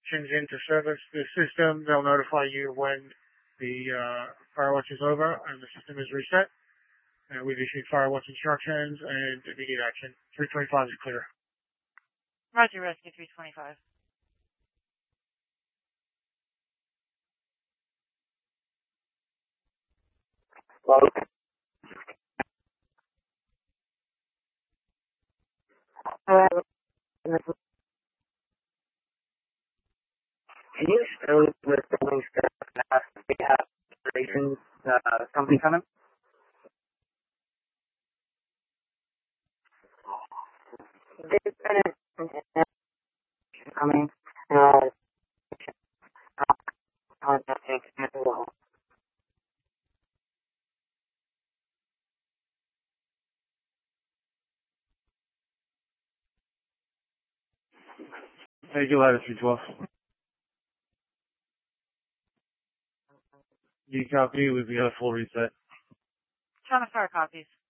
tunes in to service the system, they'll notify you when the Firewatch is over and the system is reset. We've issued Firewatch instructions and immediate action. 325 is clear. Roger, Rescue 325. Well, can you show with the links that we have operations company coming? They've been coming, contacting as well. Thank you, Ladder 312. You copy? We've got a full reset. China Fire copies.